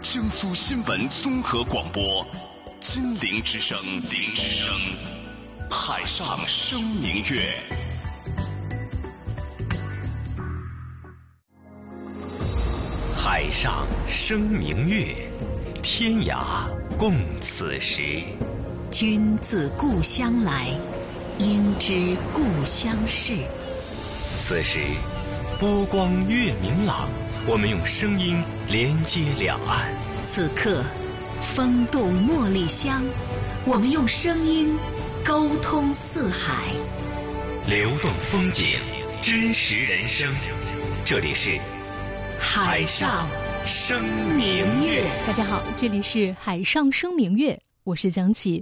江苏新闻综合广播，金陵之声，海上生明月。海上生明月，天涯共此时。 君自故乡来，应知故乡事。 此时波光月明朗，我们用声音连接两岸。 此刻风动茉莉香，我们用声音沟通四海。 流动风景，真实人生，这里是海上生明月。 大家好，这里是海上生明月，我是江琪。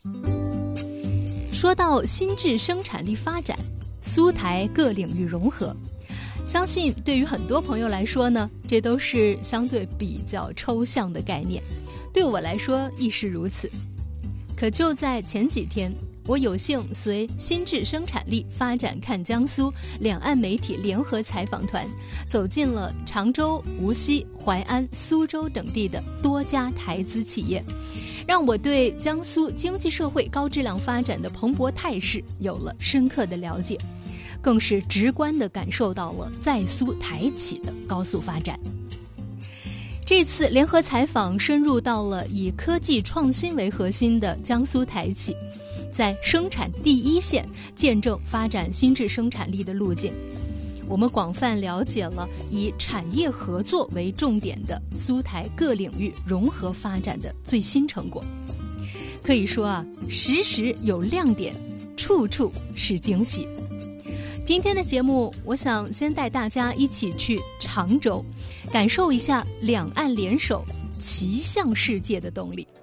说到新质生产力发展，苏台各领域融合，相信对于很多朋友来说呢，这都是相对比较抽象的概念，对我来说亦是如此。可就在前几天，我有幸随新质生产力发展看江苏两岸媒体联合采访团，走进了常州、无锡、淮安、苏州等地的多家台资企业，让我对江苏经济社会高质量发展的蓬勃态势有了深刻的了解，更是直观地感受到了在苏台企的高速发展。这次联合采访深入到了以科技创新为核心的江苏台企，在生产第一线见证发展新质生产力的路径。我们广泛了解了以产业合作为重点的苏台各领域融合发展的最新成果。可以说啊，时时有亮点，处处是惊喜。今天的节目，我想先带大家一起去常州，感受一下两岸联手齐向世界的动力。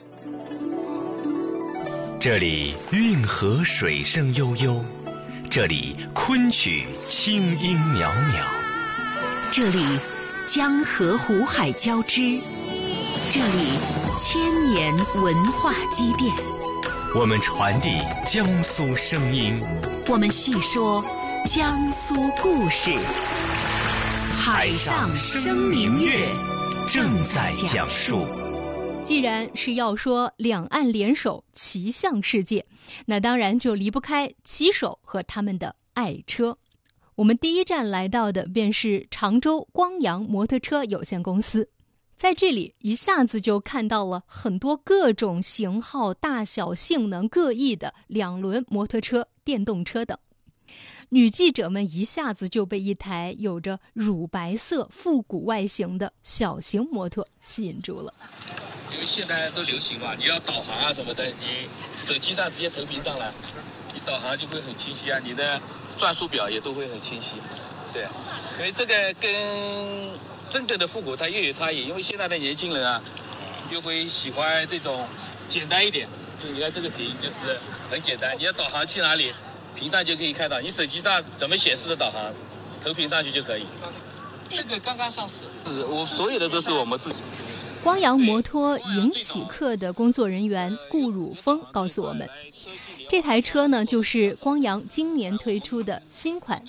这里运河水声悠悠，这里昆曲清音袅袅， 这里江河湖海交织，这里千年文化积淀。 我们传递江苏声音， 我们细说江苏故事。海上生明月正在讲述。 既然是要说两岸联手齐向世界，那当然就离不开骑手和他们的爱车。我们第一站来到的便是常州光阳摩托车有限公司，在这里一下子就看到了很多各种型号、大小、性能各异的两轮摩托车、电动车等。女记者们一下子就被一台有着乳白色复古外形的小型摩托吸引住了。 因为现在都流行嘛，你要导航啊什么的，你手机上直接投屏上来，你导航就会很清晰啊，你的转速表也都会很清晰。对，因为这个跟真正的复古它又有差异，因为现在的年轻人啊，又会喜欢这种简单一点。就你看这个屏就是很简单，你要导航去哪里，屏上就可以看到，你手机上怎么显示的导航，投屏上去就可以。这个刚刚上市，我所有的都是我们自己。 光阳摩托迎启客的工作人员顾汝峰告诉我们，这台车呢就是光阳今年推出的新款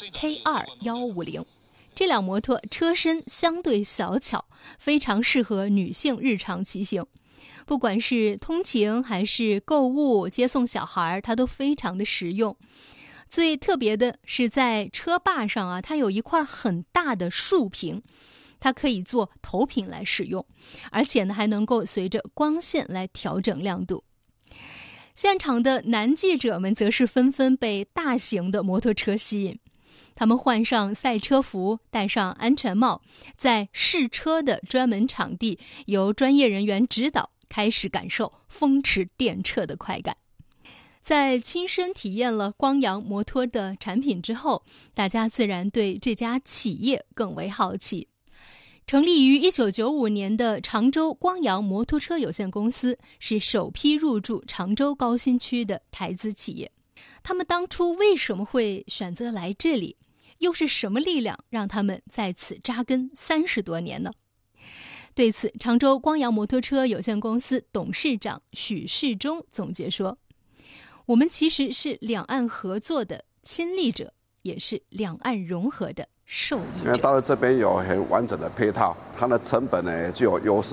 K2-150。这辆摩托车身相对小巧，非常适合女性日常骑行，不管是通勤还是购物、接送小孩，它都非常的实用。最特别的是在车把上啊，它有一块很大的竖屏，它可以做投屏来使用，而且呢还能够随着光线来调整亮度。现场的男记者们则是纷纷被大型的摩托车吸引，他们换上赛车服，戴上安全帽，在试车的专门场地由专业人员指导，开始感受风驰电掣的快感。在亲身体验了光阳摩托的产品之后，大家自然对这家企业更为好奇。成立于1995年的常州光阳摩托车有限公司是首批入驻常州高新区的台资企业。他们当初为什么会选择来这里？又是什么力量让他们在此扎根30多年呢？对此，常州光阳摩托车有限公司董事长许世忠总结说，我们其实是两岸合作的亲历者，也是两岸融合的受益者。 因为到了这边有很完整的配套，它的成本呢就有优势。